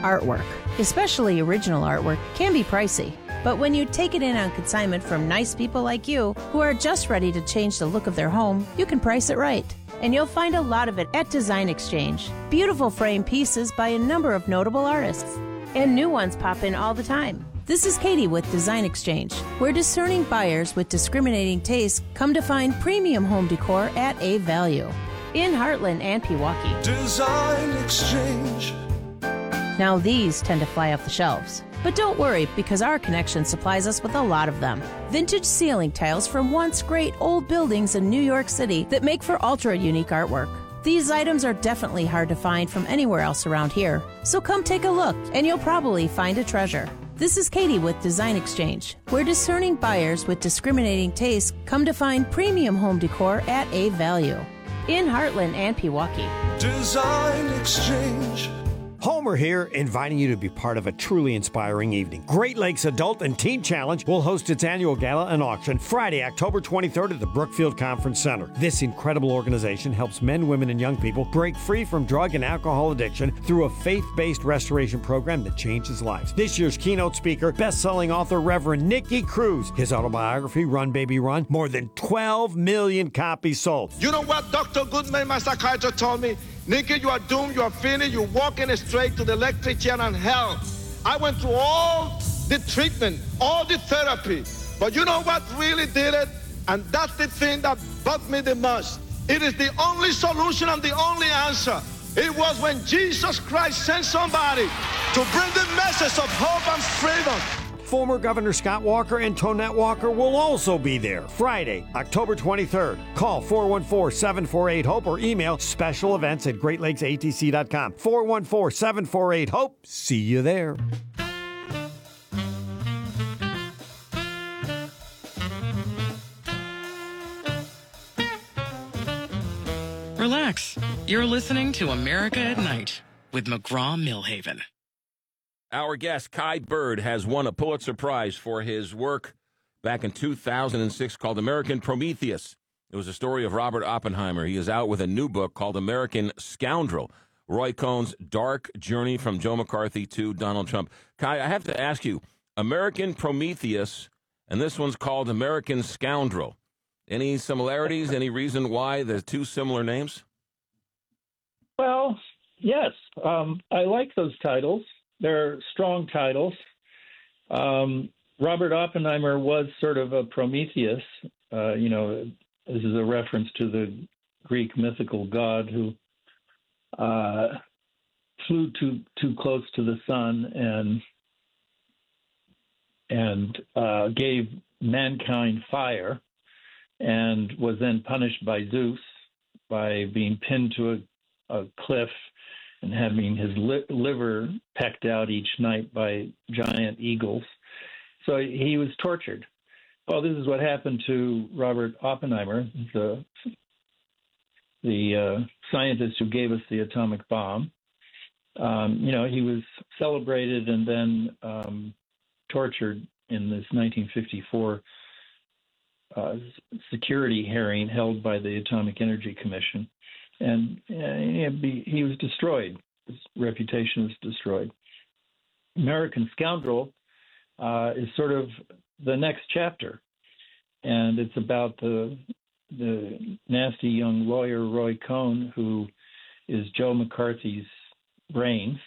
artwork, especially original artwork, can be pricey. But when you take it in on consignment from nice people like you who are just ready to change the look of their home, you can price it right. And you'll find a lot of it at Design Exchange. Beautiful frame pieces by a number of notable artists. And new ones pop in all the time. This is Katie with Design Exchange, where discerning buyers with discriminating tastes come to find premium home decor at a value. In Heartland and Pewaukee. Design Exchange. Now these tend to fly off the shelves. But don't worry, because our connection supplies us with a lot of them. Vintage ceiling tiles from once great old buildings in New York City that make for ultra-unique artwork. These items are definitely hard to find from anywhere else around here. So come take a look, and you'll probably find a treasure. This is Katie with Design Exchange, where discerning buyers with discriminating tastes come to find premium home decor at a value. In Heartland and Pewaukee. Design Exchange. Homer here, inviting you to be part of a truly inspiring evening. Great Lakes Adult and Teen Challenge will host its annual gala and auction Friday, October 23rd at the Brookfield Conference Center. This incredible organization helps men, women, and young people break free from drug and alcohol addiction through a faith-based restoration program that changes lives. This year's keynote speaker, best-selling author Reverend Nicky Cruz. His autobiography, Run Baby Run, more than 12 million copies sold. You know what Dr. Goodman, my psychiatrist, told me? Nicky, you are doomed, you are finished, you're walking straight to the electric chair and hell. I went through all the treatment, all the therapy, but you know what really did it? And that's the thing that bugged me the most. It is the only solution and the only answer. It was when Jesus Christ sent somebody to bring the message of hope and freedom. Former Governor Scott Walker and Tonette Walker will also be there Friday, October 23rd. Call 414-748-HOPE or email specialevents@greatlakesatc.com. 414-748-HOPE. See you there. Relax. You're listening to America at Night with McGraw-Millhaven. Our guest, Kai Bird, has won a Pulitzer Prize for his work back in 2006 called American Prometheus. It was a story of Robert Oppenheimer. He is out with a new book called American Scoundrel, Roy Cohn's dark journey from Joe McCarthy to Donald Trump. Kai, I have to ask you, American Prometheus, and this one's called American Scoundrel. Any similarities, any reason why there's two similar names? Well, yes. I like those titles. They're strong titles. Robert Oppenheimer was sort of a Prometheus. This is a reference to the Greek mythical god who flew too close to the sun and gave mankind fire, and was then punished by Zeus by being pinned to a cliff and having his liver pecked out each night by giant eagles. So he was tortured. Well, this is what happened to Robert Oppenheimer, the scientist who gave us the atomic bomb. He was celebrated and then tortured in this 1954 security hearing held by the Atomic Energy Commission. And he was destroyed. His reputation was destroyed. American Scoundrel is sort of the next chapter, and it's about the nasty young lawyer Roy Cohn, who is Joe McCarthy's brains,